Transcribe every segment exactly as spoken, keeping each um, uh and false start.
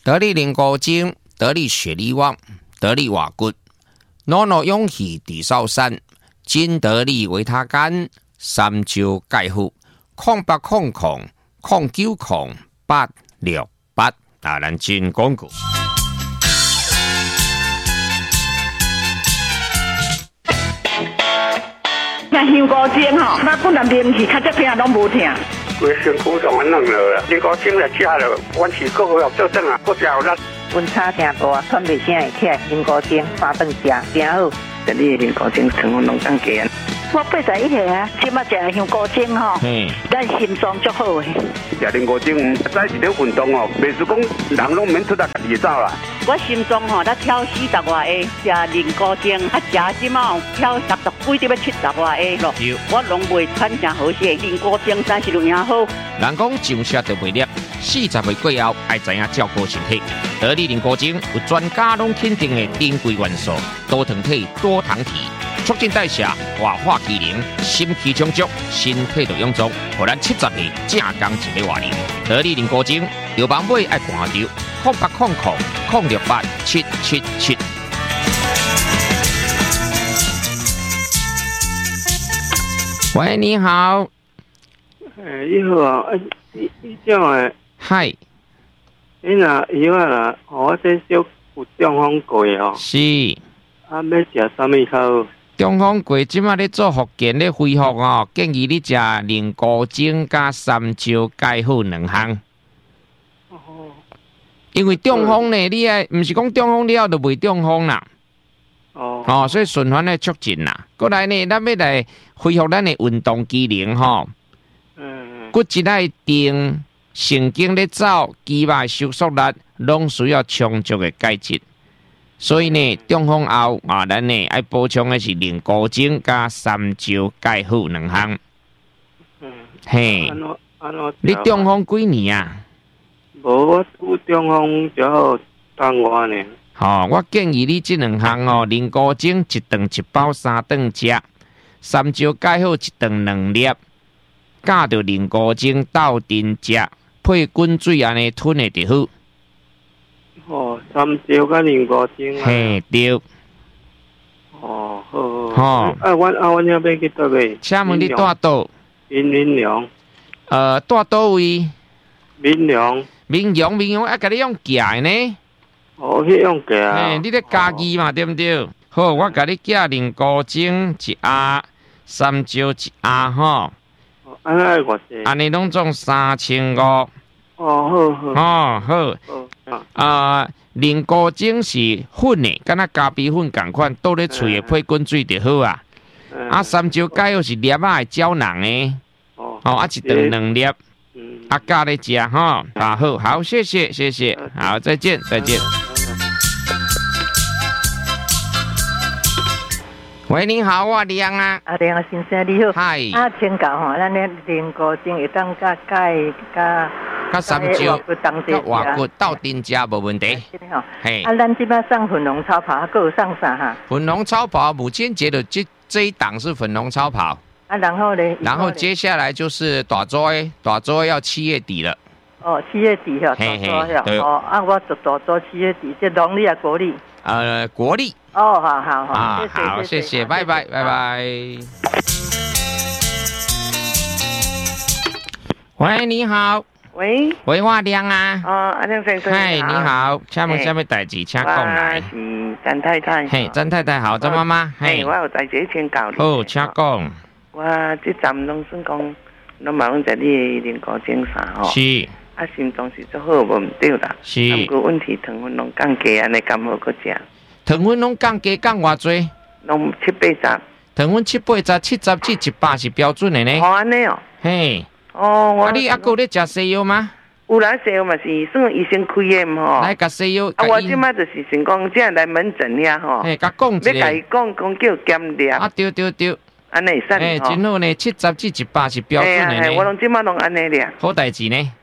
得力灵骨精，得力血力旺，得力瓦骨，诺诺勇气地少山，金得力维他干，三焦钙护，空八空空，空九空八六八，大咱真广告。 那香菇精吼，那本来啉起，较这片拢无疼。 规身躯都安弄了啦，香菇精来吃了，阮是个个要做阵啊，个食有力。 温差真大，喘袂声会起来，香菇精三顿食真好。 这里的香菇精成分拢更低。 我八十一岁啊，即马食香菇精吼，咱心脏足好诶。 食香菇精，再是咧运动哦，袂是讲人拢免出来家己走啦。 我心脏吼，才跳四十外下，食香菇精，啊食即马跳六十几，要七十外下咯。我拢袂喘成好势，香菇精真是有影好。 人讲上车就袂粒，四十岁过后爱知影照顾身体。得力香菇精有专家拢肯定的珍贵元素，多糖体、多糖体。促进代谢、活化机能、心气充足，身体就臃肿，互咱七十岁正刚一个活龄。得力香菇精，有网买爱看着，空八空空空六八七七七。喂，你好。 诶，你好啊，你你种诶， 嗨， 你若药啊啦，我这小有中风过哦。 是。 啊，要食啥物较好？ 中风过，即马咧做复健咧恢复哦，建议你食灵菇精加三焦钙护两项。 哦。 因为中风呢，你爱毋是讲中风了就袂中风啦。 哦。 哦，所以循环咧促进啦。过来呢，咱要来恢复咱的运动机能吼。 嗯。 骨质爱定，神经咧走，肌肉收缩力，拢需要充足的钙质。所以呢，中风后啊，咱呢爱补充的是灵菇精加三焦钙护两项。 嗯。 嘿。 安怎安怎？ 你中风几年啊？ 无，我有中风就好当我呢。 吼、哦，我建议你这两项哦，灵菇精一顿一包三顿食，三焦钙护一顿两粒，加着灵菇精斗阵食，配滚水安尼吞的就好。 哦，三焦甲灵菇精啊。 嘿，对。 哦，好。 好。 啊，阮啊，阮要要去倒位？ 请问你住倒？ 民民良。 呃，住倒位？ 民良。 民良，民良，啊，甲你用寄的呢？ 哦，迄用寄啊。 嘿，你咧家己嘛，对不对？好，我甲你寄灵菇精一盒，三焦一盒吼。 哦，安尼偌济？ 安尼拢总三千五。哦， 好好。 哦，好。啊，灵菇精是粉的，敢若咖啡粉同款，倒咧喙的配滚水就好啊。嗯、啊，三焦钙又是粒仔的胶囊的，哦，哦啊一顿两粒，嗯，啊加咧食哈，啊好，好，谢谢，谢谢，好，再见，再见。喂，你好，我梁啊。 啊，梁先生你好。 嗨。 啊，请教吼，咱咧灵菇精会当加钙加。 甲三焦、甲活骨斗阵食无问题。 嘿，啊，咱即摆上粉红超跑，还有上啥哈？ 粉红超跑，母亲节的这这一档是粉红超跑。 啊，然后呢？ 然后接下来就是大周诶，大周要七月底了。 哦，七月底哈，大周对。哦，啊，我做大周七月底，这农历啊，国历。 呃，国历。 哦，好好好。 啊，好，谢谢，拜拜，拜拜。喂，你好。 喂， 喂，我亮啊。 哦，阿亮先生。 嗨，你好，请问什么代志，请讲来。 我是詹太太。 嘿，詹太太好，詹妈妈。 嘿，我有代志请教你。 好，请讲。 我这站拢算讲，拢嘛拢食你的灵菇精啥吼。 是。 啊，心脏是做好无毋对啦。 是。 啊，不过问题糖分拢降低，安尼敢好个食。 糖分拢降低，降偌济？ 拢七八十。 糖分七八十，七十至一百是标准的呢。 好安尼哦。 嘿。 哦，我。 啊，你还有咧食西药吗？ 有来西药嘛是算医生开的嘛吼。 来甲西药。 啊，我即摆就是想讲，这样来门诊遐吼。 嘿，甲讲一下。 要甲伊讲讲叫减量。 啊，对对对。 安尼使吼。 哎，真好呢，七十至一百是标准的呢。 我拢即摆拢安尼俩。 好代志呢。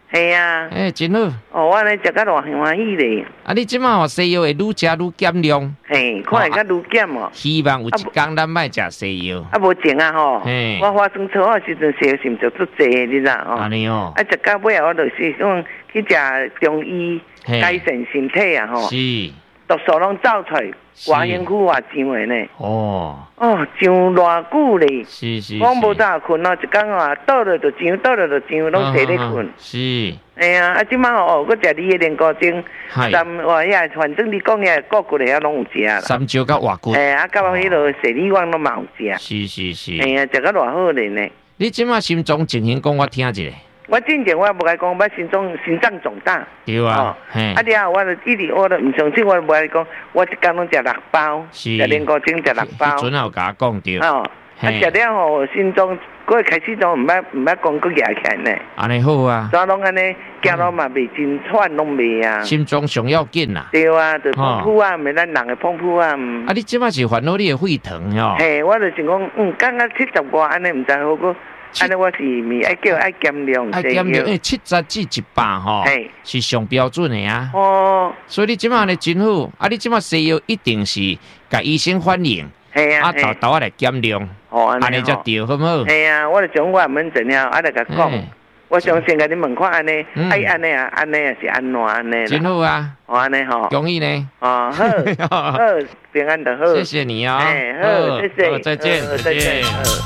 系啊， 哎，真好。 哦，我咧食甲偌欢喜咧。 啊，你即马哦西药会愈食愈减量。 嘿，看会较愈减哦。 希望有一天咱莫食西药。 啊，无情啊吼，我发生车祸时阵西药是毋就足济，你知哦。 安尼哦。 啊，食到尾啊，我就是讲去食中医改善身体啊吼。 是。 毒素拢走出来，偌辛苦偌上诶呢。 哦。 哦，上偌久咧。 是是。 我无早困哦，一工啊倒了就上，倒了就上，拢坐咧困。 是。 哎呀，啊，即摆哦，我食你诶莲菇精，三话遐，反正你讲遐个骨咧，遐拢有食啦。 三椒甲活骨。 哎，啊，甲迄落蛇李丸拢嘛有食。 是是是。 哎呀，食甲偌好咧呢。 你即摆心脏情形讲我听一下。 我之前我无甲讲，我心脏心脏肿大。 对啊。 嘿。啊，了我就一直我都唔相信，我无甲讲，我一工拢食六包，食莲菇精食六包。 迄阵有甲我讲对。 哦。啊，食了吼，心脏嗰开始都唔捌唔捌讲佫压起来呢。 安尼好啊。 所以拢安尼，行路嘛袂真喘，拢袂啊。 心脏上要紧啦。 对啊，就碰扑啊，咪咱人嘅碰扑啊。 啊，你即摆是烦恼你嘅肺疼哟。 嘿，我就是讲，嗯，刚刚七十外安尼，唔知好个。安尼我是咪爱叫爱减量， 爱减量，因为七十至一百吼，是上标准的啊。哦，所以你即马呢真好，啊，你即马西药一定是甲医生反映， 系啊， 啊，豆豆啊来减量， 哦， 安尼才对，好唔好？ 系啊，我就从我门诊了，啊来甲讲，我想先甲你问看安尼，哎安尼啊，安尼啊是安怎安尼？ 真好啊， 哦安尼吼， 容易呢， 哦好，好平安就好， 谢谢你啊， 哎好，谢谢， 再见，再见。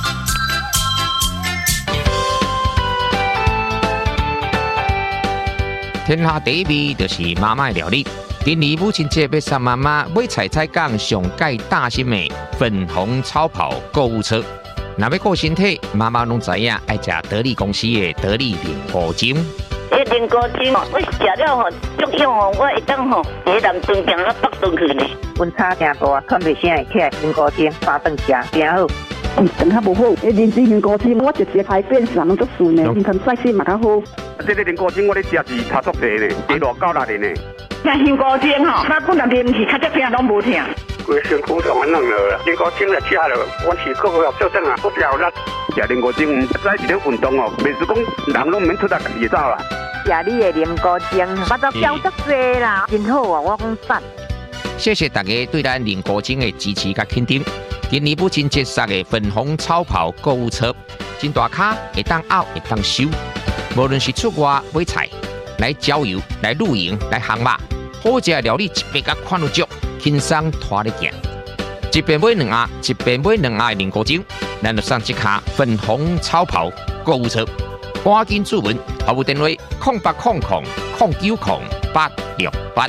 天下第一味就是妈妈的料理。今年母亲节要送妈妈买菜菜港上盖大心的粉红超跑购物车。若要顾身体，妈妈拢知影爱食得力公司的得力莲菇精。 这莲菇精哦，我食了吼，足用哦，我会当吼，喺南屯行到北屯去呢。 温差真大，看袂醒会起来，莲菇精八顿食真好。 嗯，肠较无好，迄莲子莲菇精，我直接排便上拢足顺的，心肠细细嘛较好。 这个莲菇精我咧食是差足济咧，加偌够力咧。 像香菇精吼，我本来啉是较只疼拢无疼。 规身躯上安弄了，莲菇精来食了，我是个个做阵啊，我了啦。食莲菇精，唔知是咧运动哦，袂是讲人拢免出力家己走啦。 食你的莲菇精，我都标足济啦，真好啊！我讲赞。 谢谢大家对咱莲菇精的支持甲肯定。今年母亲节送的粉红超跑购物车，真大卡，会当拗，会当收。无论是出外买菜、来郊游、来露营、来航马，好食料理一百甲款有足，轻松拖咧行。一边买两盒，一边买两盒的莲菇精，咱就送一卡粉红超跑购物车。赶紧注文，服务电话：空八空空空九空八六八。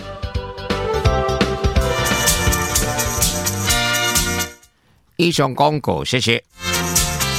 以上广告，谢谢。